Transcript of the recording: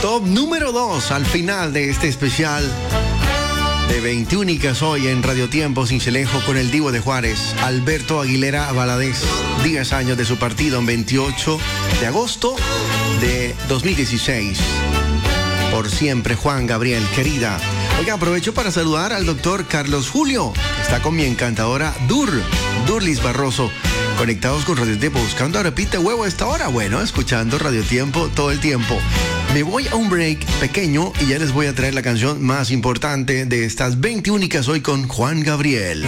Top número 2 al final de este especial de 20 únicas hoy en Radio Tiempo Cincelejo con el Divo de Juárez, Alberto Aguilera Valadez. 10 años de su partido en 28 de agosto de 2016. Por siempre, Juan Gabriel, querida. Oiga, aprovecho para saludar al doctor Carlos Julio, que está con mi encantadora Durlis Barroso, conectados con Radio Tiempo, buscando a Repite Huevo a esta hora. Bueno, escuchando Radio Tiempo todo el tiempo. Me voy a un break pequeño y ya les voy a traer la canción más importante de estas 20 únicas hoy con Juan Gabriel.